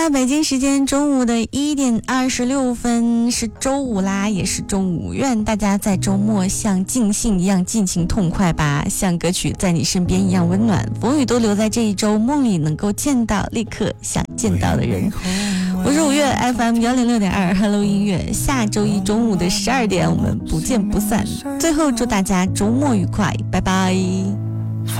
啦，北京时间中午的1点26分，是周五啦，也是中午。愿大家在周末像尽兴一样尽情痛快吧，像歌曲在你身边一样温暖。风雨都留在这一周，梦里能够见到立刻想见到的人。我是5月 FM 106.2 Hello 音乐，下周一中午的12点，我们不见不散。最后祝大家周末愉快，拜拜。